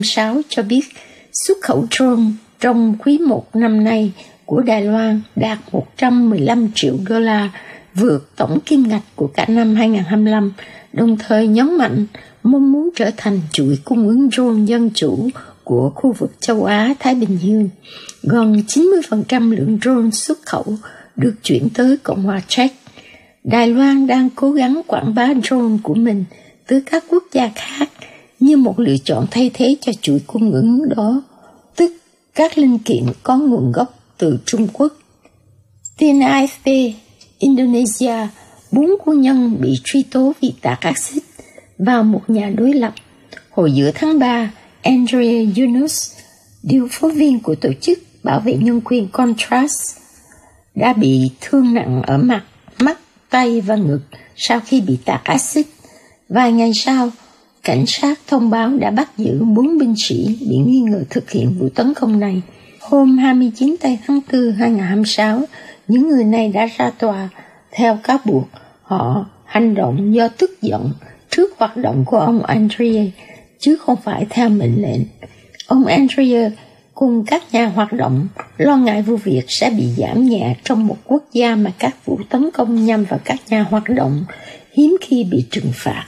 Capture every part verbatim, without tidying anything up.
sáu cho biết xuất khẩu drone trong quý một năm nay của Đài Loan đạt một trăm mười lăm triệu đô la, vượt tổng kim ngạch của cả năm hai không hai lăm, đồng thời nhấn mạnh mong muốn trở thành chuỗi cung ứng drone dân chủ của khu vực châu Á-Thái Bình Dương. Gần chín mươi phần trăm lượng drone xuất khẩu được chuyển tới Cộng hòa Czech. Đài Loan đang cố gắng quảng bá drone của mình tới các quốc gia khác như một lựa chọn thay thế cho chuỗi cung ứng đó, tức các linh kiện có nguồn gốc từ Trung Quốc. Tin a ép pê, Indonesia, bốn quân nhân bị truy tố vì tạt axit vào một nhà đối lập. Hồi giữa tháng ba, Andrea Yunus, điều phối viên của tổ chức bảo vệ nhân quyền Contrast, đã bị thương nặng ở mặt, mắt, tay và ngực sau khi bị tạt axit. Vài ngày sau, cảnh sát thông báo đã bắt giữ bốn binh sĩ bị nghi ngờ thực hiện vụ tấn công này. Hôm hai mươi chín tháng tư hai nghìn không trăm hai mươi sáu, những người này đã ra tòa. Theo cáo buộc, họ hành động do tức giận trước hoạt động của ông Andrea, chứ không phải theo mệnh lệnh. Ông Andrea cùng các nhà hoạt động lo ngại vụ việc sẽ bị giảm nhẹ trong một quốc gia mà các vụ tấn công nhằm vào các nhà hoạt động hiếm khi bị trừng phạt.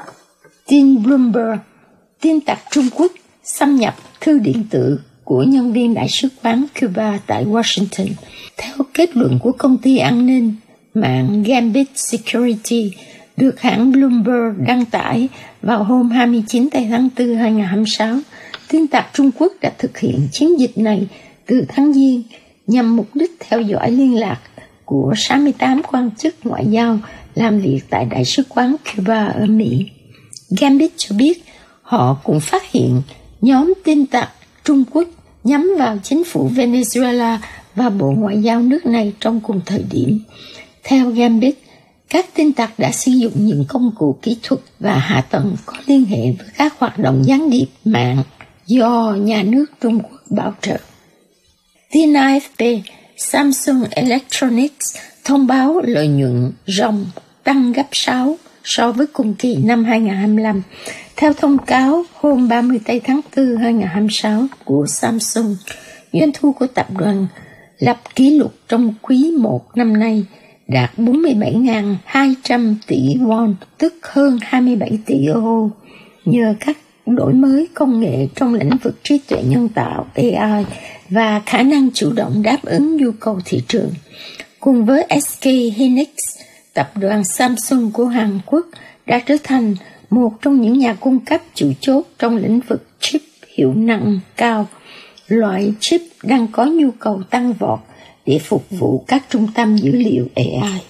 Tin Bloomberg, tin tặc Trung Quốc xâm nhập thư điện tử của nhân viên đại sứ quán Cuba tại Washington. Theo kết luận của công ty an ninh mạng Gambit Security, được hãng Bloomberg đăng tải vào hôm hai mươi chín tháng tư hai nghìn không trăm hai mươi sáu, tin tặc Trung Quốc đã thực hiện chiến dịch này từ tháng Giêng nhằm mục đích theo dõi liên lạc của sáu mươi tám quan chức ngoại giao làm việc tại Đại sứ quán Cuba ở Mỹ. Gambit cho biết họ cũng phát hiện nhóm tin tặc Trung Quốc nhắm vào chính phủ Venezuela và Bộ Ngoại giao nước này trong cùng thời điểm. Theo Gambit, các tin tặc đã sử dụng những công cụ kỹ thuật và hạ tầng có liên hệ với các hoạt động gián điệp mạng do nhà nước Trung Quốc bảo trợ. Tin a ép pê, Samsung Electronics thông báo lợi nhuận ròng tăng gấp sáu so với cùng kỳ năm hai nghìn không trăm hai mươi lăm. Theo thông cáo hôm ba mươi tháng tư hai nghìn không trăm hai mươi sáu của Samsung, doanh thu của tập đoàn lập kỷ lục trong quý một năm nay đạt bốn mươi bảy nghìn hai trăm tỷ won, tức hơn hai mươi bảy tỷ euro, nhờ các đổi mới công nghệ trong lĩnh vực trí tuệ nhân tạo A I và khả năng chủ động đáp ứng nhu cầu thị trường. Cùng với ét ca Hynix, tập đoàn Samsung của Hàn Quốc đã trở thành một trong những nhà cung cấp chủ chốt trong lĩnh vực chip hiệu năng cao, loại chip đang có nhu cầu tăng vọt để phục vụ các trung tâm dữ liệu A I.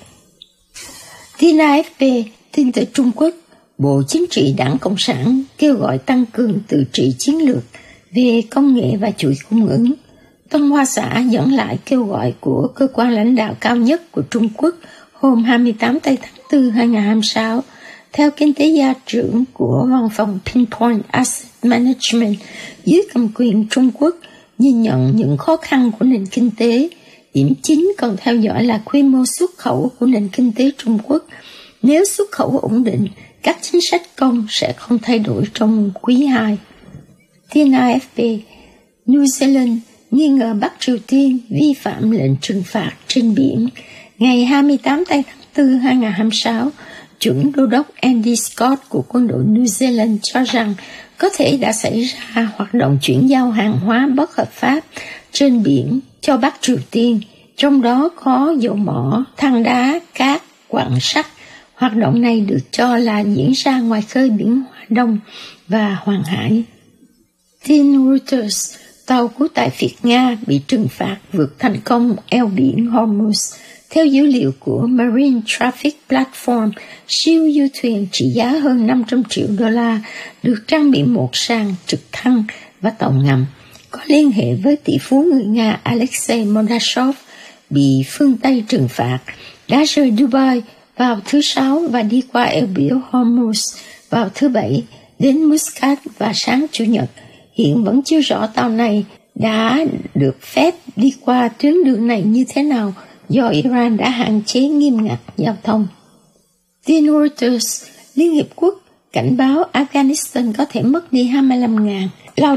Tin a ép pê, tin từ Trung Quốc, Bộ Chính trị Đảng Cộng sản kêu gọi tăng cường tự trị chiến lược về công nghệ và chuỗi cung ứng. Tân Hoa Xã dẫn lại kêu gọi của cơ quan lãnh đạo cao nhất của Trung Quốc hôm hai mươi tám tháng tư hai nghìn không trăm hai mươi sáu. Theo kinh tế gia trưởng của văn phòng Pinpoint Asset Management dưới cầm quyền Trung Quốc, nhìn nhận những khó khăn của nền kinh tế, điểm chính cần theo dõi là quy mô xuất khẩu của nền kinh tế Trung Quốc. Nếu xuất khẩu ổn định, các chính sách công sẽ không thay đổi trong quý hai. Tin a ép pê, New Zealand nghi ngờ Bắc Triều Tiên vi phạm lệnh trừng phạt trên biển. Ngày hai mươi tám tháng tư hai nghìn không trăm hai mươi sáu, chuẩn đô đốc Andy Scott của quân đội New Zealand cho rằng có thể đã xảy ra hoạt động chuyển giao hàng hóa bất hợp pháp trên biển cho Bắc Triều Tiên, trong đó có dầu mỏ, than đá, cát, quặng sắt. Hoạt động này được cho là diễn ra ngoài khơi biển Hoa Đông và Hoàng Hải. Tin Reuters, tàu của tại Việt Nga bị trừng phạt vượt thành công eo biển Hormuz. Theo dữ liệu của Marine Traffic Platform, siêu du thuyền trị giá hơn năm trăm triệu đô la được trang bị một sàn trực thăng và tàu ngầm có liên hệ với tỷ phú người Nga Alexei Mordashov bị phương Tây trừng phạt, đã rời Dubai vào thứ Sáu và đi qua eo biển Hormuz vào thứ Bảy đến Muscat và sáng Chủ nhật. Hiện vẫn chưa rõ tàu này đã được phép đi qua tuyến đường này như thế nào do Iran đã hạn chế nghiêm ngặt giao thông. Tin Reuters, Liên Hiệp Quốc cảnh báo Afghanistan có thể mất đi hai mươi lăm nghìn lao